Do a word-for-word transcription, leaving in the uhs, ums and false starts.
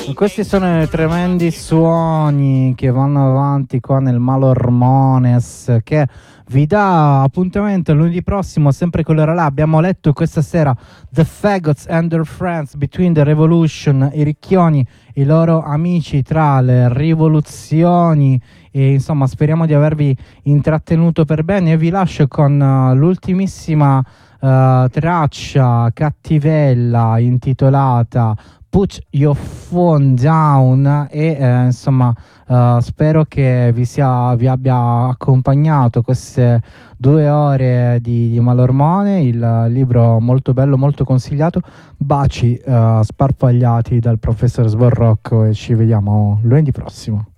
Questi sono i tremendi suoni che vanno avanti qua nel Malormones, che vi dà appuntamento lunedì prossimo sempre quell'ora là. Abbiamo letto questa sera The Faggots and Their Friends Between the Revolution, i ricchioni, i loro amici tra le rivoluzioni, e insomma speriamo di avervi intrattenuto per bene. E vi lascio con uh, l'ultimissima uh, traccia cattivella intitolata Put Your Phone Down, e eh, insomma uh, spero che vi, sia, vi abbia accompagnato queste due ore di, di Malormone, il libro molto bello, molto consigliato. Baci uh, sparpagliati dal professor Sborrocco e ci vediamo lunedì prossimo.